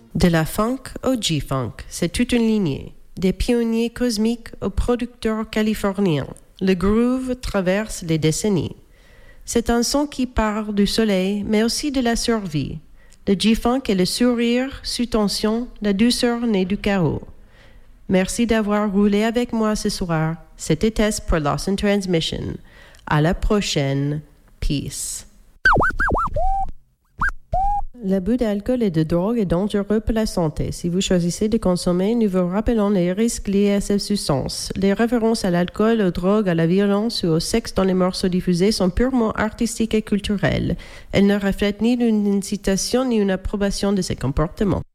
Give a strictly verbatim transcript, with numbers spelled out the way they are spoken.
De la funk au G-funk, c'est toute une lignée. Des pionniers cosmiques aux producteurs californiens. Le groove traverse les décennies. C'est un son qui part du soleil, mais aussi de la survie. Le G-funk est le sourire sous tension, la douceur née du chaos. Merci d'avoir roulé avec moi ce soir. C'était Tess pour Lost in Transmission. À la prochaine. Peace. L'abus d'alcool et de drogue est dangereux pour la santé. Si vous choisissez de consommer, nous vous rappelons les risques liés à ces substances. Les références à l'alcool, aux drogues, à la violence ou au sexe dans les morceaux diffusés sont purement artistiques et culturelles. Elles ne reflètent ni une incitation ni une approbation de ces comportements.